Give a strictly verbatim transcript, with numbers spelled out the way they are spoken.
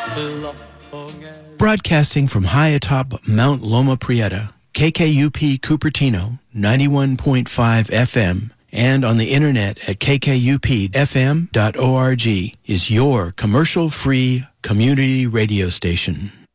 Broadcasting from high atop Mount Loma Prieta, K K U P Cupertino, ninety-one point five F M, and on the internet at k k u p f m dot org is your commercial-free community radio station.